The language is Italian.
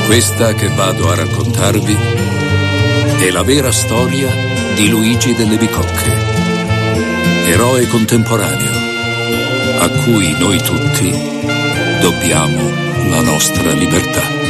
Questa che vado a raccontarvi è la vera storia di Luigi delle Bicocche, eroe contemporaneo a cui noi tutti dobbiamo la nostra libertà.